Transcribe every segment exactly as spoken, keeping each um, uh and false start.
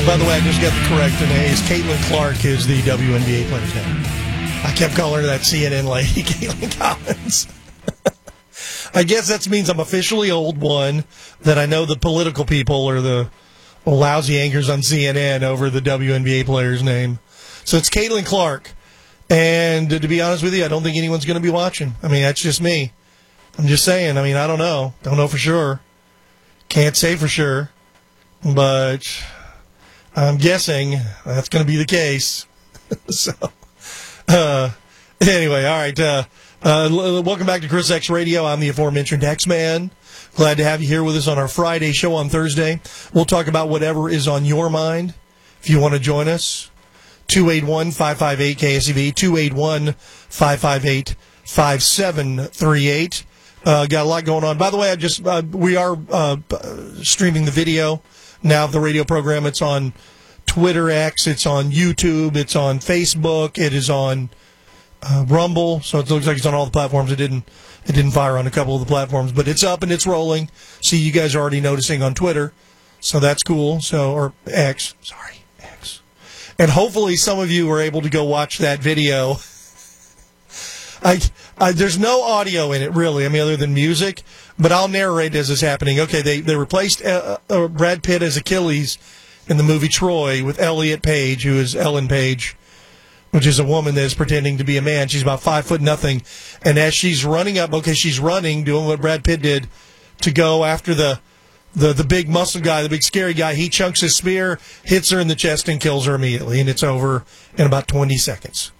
By the way, I just got the correct name. Caitlin Clark is the W N B A player's name. I kept calling her that C N N lady, Caitlin Collins. I guess that means I'm officially old, one, that I know the political people or the lousy anchors on C N N over the W N B A player's name. So it's Caitlin Clark. And to be honest with you, I don't think anyone's going to be watching. I mean, that's just me. I'm just saying. I mean, I don't know. Don't know for sure. Can't say for sure. But I'm guessing that's going to be the case. so, uh, anyway, all right. Uh, uh, welcome back to Chris X Radio. I'm the aforementioned X-Man. Glad to have you here with us on our Friday show on Thursday. We'll talk about whatever is on your mind. If you want to join us, two eight one, five five eight, K S E V, two eight one, five five eight, five seven three eight. Uh, got a lot going on. By the way, I just uh, we are uh, streaming the video now of the radio program. It's on Twitter X, it's on YouTube, it's on Facebook, it is on uh, Rumble. So it looks like it's on all the platforms. It didn't it didn't fire on a couple of the platforms, but it's up and it's rolling. See, you guys are already noticing on Twitter, so that's cool. So or X, sorry. And hopefully some of you were able to go watch that video. I, I, there's no audio in it, really, I mean, other than music, but I'll narrate as it's happening. Okay, they, they replaced uh, uh, Brad Pitt as Achilles in the movie Troy with Elliot Page, who is Ellen Page, which is a woman that is pretending to be a man. She's about five foot nothing. And as she's running up, okay, she's running, doing what Brad Pitt did to go after the The the big muscle guy, the big scary guy. He chunks his spear, hits her in the chest, and kills her immediately. And it's over in about twenty seconds.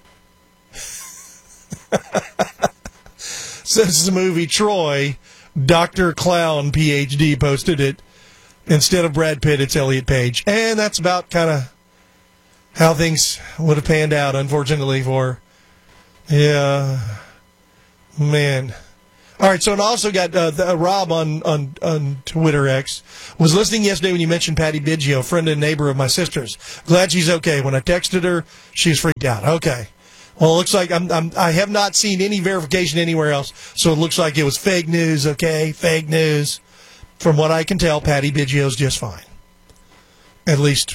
So this is the movie Troy. Doctor Clown, P H D, posted it. Instead of Brad Pitt, it's Elliot Page. And that's about kind of how things would have panned out, unfortunately, for... Yeah. Man... All right, so and also got uh, the, uh, Rob on, on, on Twitter X was listening yesterday when you mentioned Patty Biggio, friend and neighbor of my sister's. Glad she's okay. When I texted her, she's freaked out. Okay. Well, it looks like I'm, I'm, I have not seen any verification anywhere else, so it looks like it was fake news, okay? Fake news. From what I can tell, Patty Biggio's just fine. At least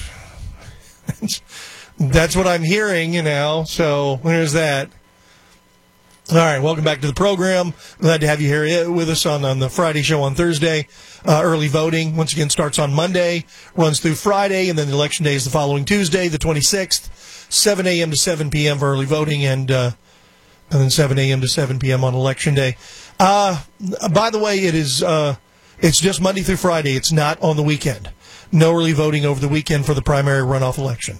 that's what I'm hearing, you know, so there's that. All right, welcome back to the program. Glad to have you here with us on, on the Friday show on Thursday. Uh, early voting, once again, starts on Monday, runs through Friday, and then the election day is the following Tuesday, the twenty-sixth, seven a.m. to seven p.m. for early voting, and, uh, and then seven a.m. to seven p.m. on election day. Uh, by the way, it is uh, it's just Monday through Friday. It's not on the weekend. No early voting over the weekend for the primary runoff election.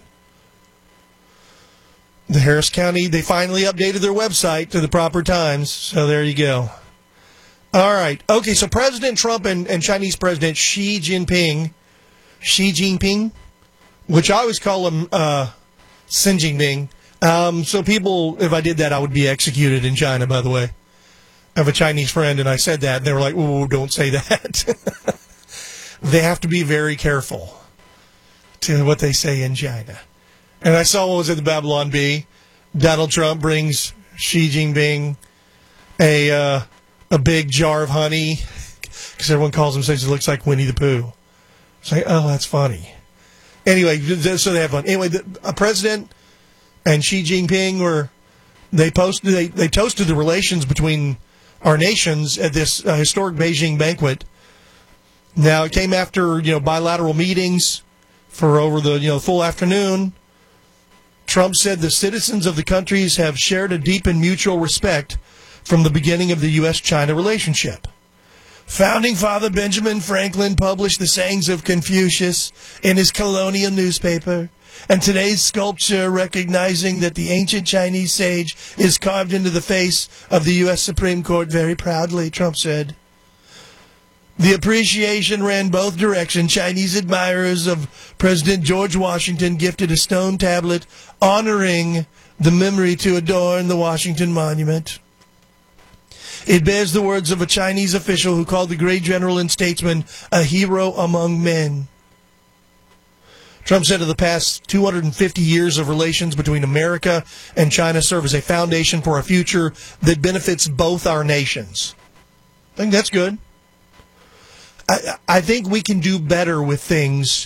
The Harris County, they finally updated their website to the proper times, so there you go. All right. Okay, so President Trump and, and Chinese President Xi Jinping, Xi Jinping, which I always call him uh, Xi Jinping. Um, so people, if I did that, I would be executed in China, by the way. I have a Chinese friend, and I said that, and they were like, "Ooh, don't say that." They have to be very careful to what they say in China. And I saw what was at the Babylon Bee. Donald Trump brings Xi Jinping a uh, a big jar of honey because everyone calls him, says it looks like Winnie the Pooh. It's like, oh, that's funny. Anyway, so they have fun. Anyway, the, a president and Xi Jinping were they posted they, they toasted the relations between our nations at this uh, historic Beijing banquet. Now it came after you know bilateral meetings for over the you know full afternoon. Trump said the citizens of the countries have shared a deep and mutual respect from the beginning of the U S China relationship. Founding Father Benjamin Franklin published the sayings of Confucius in his colonial newspaper, and today's sculpture recognizing that the ancient Chinese sage is carved into the face of the U S Supreme Court very proudly, Trump said. The appreciation ran both directions. Chinese admirers of President George Washington gifted a stone tablet honoring the memory to adorn the Washington Monument. It bears the words of a Chinese official who called the great general and statesman a hero among men. Trump said of the past two hundred fifty years of relations between America and China serve as a foundation for a future that benefits both our nations. I think that's good. I, I think we can do better with things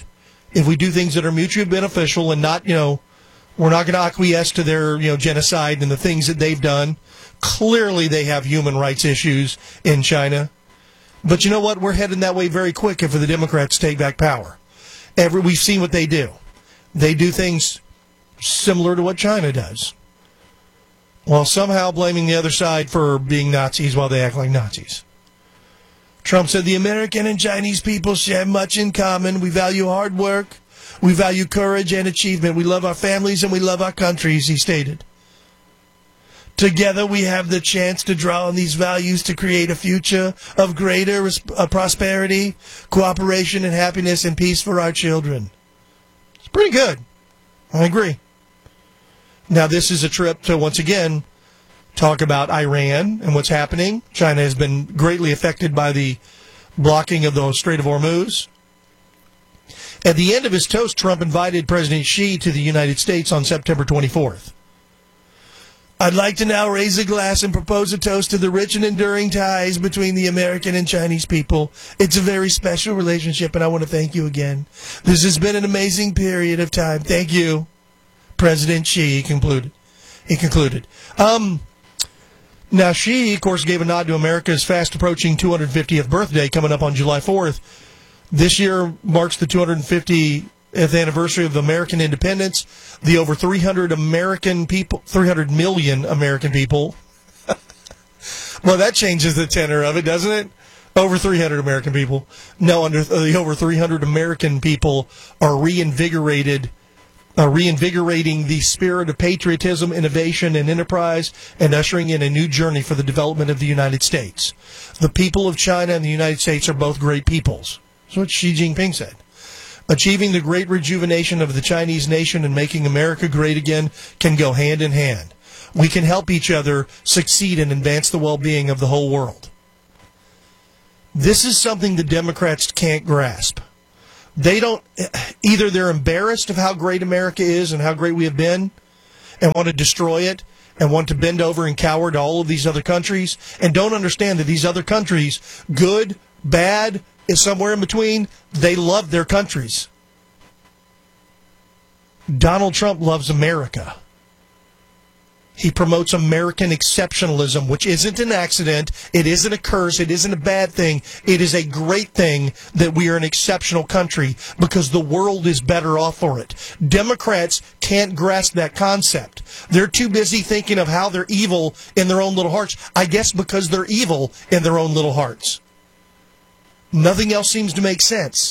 if we do things that are mutually beneficial and not, you know, we're not going to acquiesce to their, you know, genocide and the things that they've done. Clearly, they have human rights issues in China. But you know what? We're heading that way very quick if the Democrats take back power. Every, we've seen what they do. They do things similar to what China does, while somehow blaming the other side for being Nazis while they act like Nazis. Trump said the American and Chinese people share much in common. We value hard work. We value courage and achievement. We love our families and we love our countries, he stated. Together we have the chance to draw on these values to create a future of greater res- uh, prosperity, cooperation, and happiness and peace for our children. It's pretty good. I agree. Now this is a trip to, once again, talk about Iran and what's happening. China has been greatly affected by the blocking of the Strait of Hormuz. At the end of his toast, Trump invited President Xi to the United States on September twenty-fourth. I'd like to now raise a glass and propose a toast to the rich and enduring ties between the American and Chinese people. It's a very special relationship, and I want to thank you again. This has been an amazing period of time. Thank you, President Xi, he concluded. He concluded. Um, now, Xi, of course, gave a nod to America's fast-approaching two hundred fiftieth birthday coming up on July fourth. This year marks the two hundred fiftieth anniversary of American independence. The over three hundred American people, three hundred million American people. Well, that changes the tenor of it, doesn't it? Over three hundred American people. No, under the over three hundred American people are reinvigorated, uh, reinvigorating the spirit of patriotism, innovation, and enterprise, and ushering in a new journey for the development of the United States. The people of China and the United States are both great peoples. That's what Xi Jinping said. Achieving the great rejuvenation of the Chinese nation and making America great again can go hand in hand. We can help each other succeed and advance the well-being of the whole world. This is something the Democrats can't grasp. They don't, either they're embarrassed of how great America is and how great we have been and want to destroy it and want to bend over and cower to all of these other countries and don't understand that these other countries, good, bad, is somewhere in between, they love their countries. Donald Trump loves America. He promotes American exceptionalism, which isn't an accident. It isn't a curse. It isn't a bad thing. It is a great thing that we are an exceptional country because the world is better off for it. Democrats can't grasp that concept. They're too busy thinking of how they're evil in their own little hearts. I guess because they're evil in their own little hearts. Nothing else seems to make sense.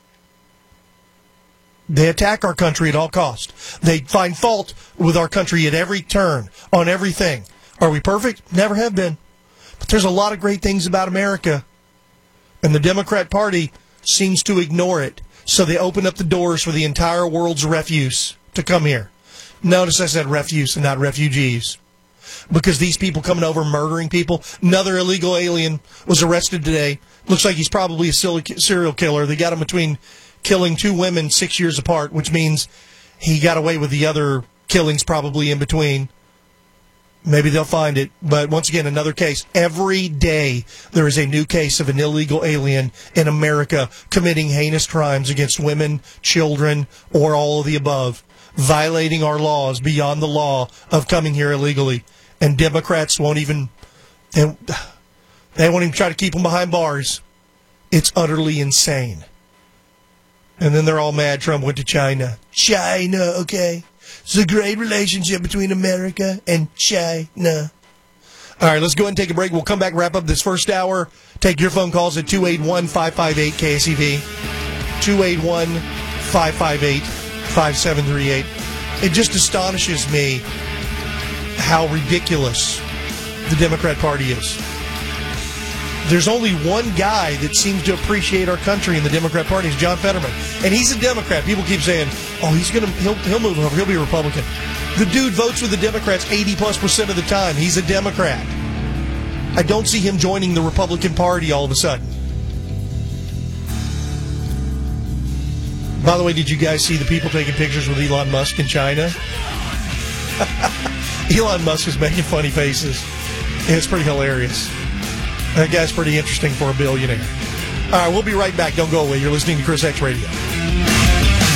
They attack our country at all costs. They find fault with our country at every turn, on everything. Are we perfect? Never have been. But there's a lot of great things about America. And the Democrat Party seems to ignore it. So they open up the doors for the entire world's refuse to come here. Notice I said refuse and not refugees. Because these people coming over murdering people. Another illegal alien was arrested today. Looks like he's probably a serial killer. They got him between killing two women six years apart, which means he got away with the other killings probably in between. Maybe they'll find it. But once again, another case. Every day there is a new case of an illegal alien in America committing heinous crimes against women, children, or all of the above, violating our laws beyond the law of coming here illegally. And Democrats won't even, they, they won't even try to keep them behind bars. It's utterly insane. And then they're all mad Trump went to China. China, okay. It's a great relationship between America and China. All right, let's go ahead and take a break. We'll come back, wrap up this first hour. Take your phone calls at two eight one, five five eight, K S E V. two eight one, five five eight, five seven three eight. It just astonishes me how ridiculous the Democrat Party is. There's only one guy that seems to appreciate our country in the Democrat Party, is John Fetterman. And he's a Democrat. People keep saying, oh, he's gonna he'll he'll move over, he'll be a Republican. The dude votes with the Democrats eighty plus percent of the time. He's a Democrat. I don't see him joining the Republican Party all of a sudden. By the way, did you guys see the people taking pictures with Elon Musk in China? Elon Musk is making funny faces. It's pretty hilarious. That guy's pretty interesting for a billionaire. All right, we'll be right back. Don't go away. You're listening to Chris X Radio.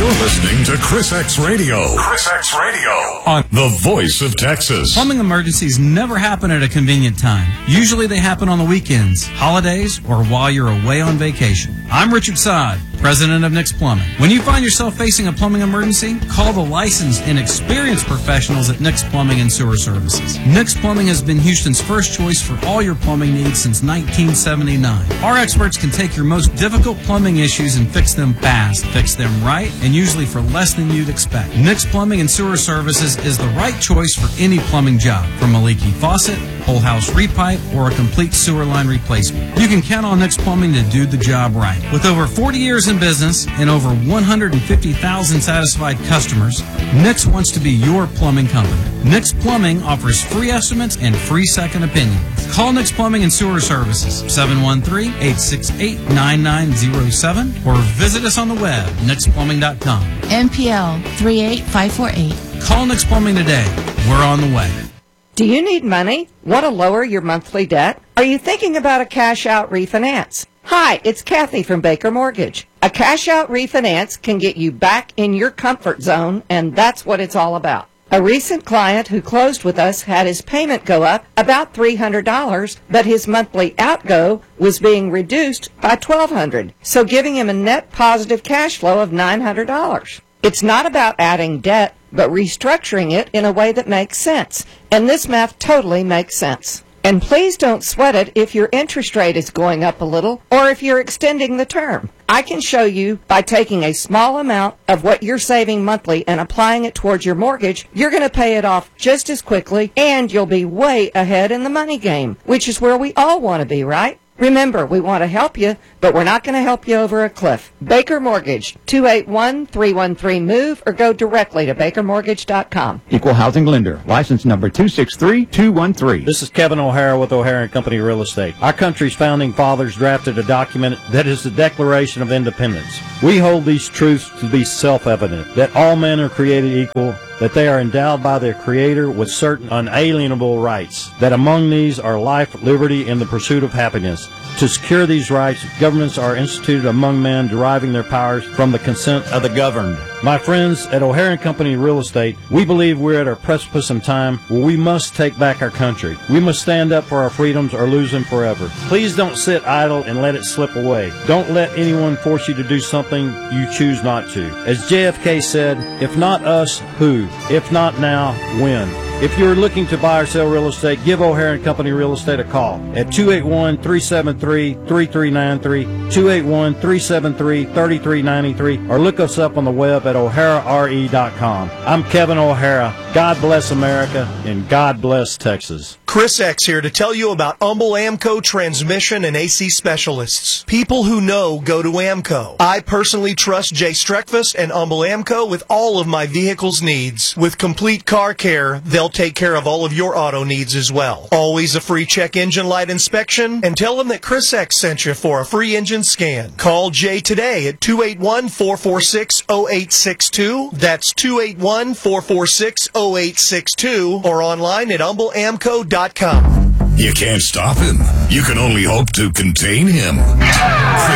listening to Chris X Radio. Chris X Radio on the Voice of Texas. Plumbing emergencies never happen at a convenient time. Usually they happen on the weekends, holidays, or while you're away on vacation. I'm Richard Sod, president of Nick's Plumbing. When you find yourself facing a plumbing emergency, call the licensed and experienced professionals at Nick's Plumbing and Sewer Services. Nick's Plumbing has been Houston's first choice for all your plumbing needs since nineteen seventy-nine. Our experts can take your most difficult plumbing issues and fix them fast, fix them right, and usually for less than you'd expect. Nick's Plumbing and Sewer Services is the right choice for any plumbing job, from a leaky faucet, whole house repipe, or a complete sewer line replacement. You can count on Nick's Plumbing to do the job right. With over forty years in business and over one hundred fifty thousand satisfied customers, Nick's wants to be your plumbing company. Nick's Plumbing offers free estimates and free second opinions. Call Nick's Plumbing and Sewer Services, seven one three, eight six eight, nine nine zero seven, or visit us on the web, nix plumbing dot com. N P L three eight five four eight. Call Nick's Plumbing today. We're on the way. Do you need money? Want to lower your monthly debt? Are you thinking about a cash-out refinance? Hi, it's Kathy from Baker Mortgage. A cash-out refinance can get you back in your comfort zone, and that's what it's all about. A recent client who closed with us had his payment go up about three hundred dollars, but his monthly outgo was being reduced by twelve hundred dollars, so giving him a net positive cash flow of nine hundred dollars. It's not about adding debt, but restructuring it in a way that makes sense. And this math totally makes sense. And please don't sweat it if your interest rate is going up a little or if you're extending the term. I can show you by taking a small amount of what you're saving monthly and applying it towards your mortgage, you're going to pay it off just as quickly and you'll be way ahead in the money game, which is where we all want to be, right? Remember, we want to help you, but we're not going to help you over a cliff. Baker Mortgage, two eight one, three one three, MOVE, or go directly to baker mortgage dot com. Equal housing lender. License number two six three two one three. This is Kevin O'Hara with O'Hara and Company Real Estate. Our country's founding fathers drafted a document that is the Declaration of Independence. We hold these truths to be self-evident, that all men are created equal, that they are endowed by their Creator with certain unalienable rights, that among these are life, liberty, and the pursuit of happiness. To secure these rights, governments are instituted among men, deriving their powers from the consent of the governed. My friends at O'Hara and Company Real Estate, we believe we're at a precipice in time where we must take back our country. We must stand up for our freedoms or lose them forever. Please don't sit idle and let it slip away. Don't let anyone force you to do something you choose not to. As J F K said, if not us, who? If not now, when? If you're looking to buy or sell real estate, give O'Hara and Company Real Estate a call at two eight one, three seven three, three three nine three, two eight one, three seven three, three three nine three, or look us up on the web at o'hara r e dot com. I'm Kevin O'Hara. God bless America, and God bless Texas. Chris X here to tell you about Humble Amco Transmission and A C Specialists. People who know go to Amco. I personally trust Jay Streckfus and Humble Amco with all of my vehicle's needs. With complete car care, they'll take care of all of your auto needs as well. Always a free check engine light inspection, and tell them that Chris X sent you for a free engine scan. Call Jay today at two eight one, four four six, zero eight six two. That's two eight one, four four six, zero eight six two, or online at humble amco dot com. You can't stop him. You can only hope to contain him.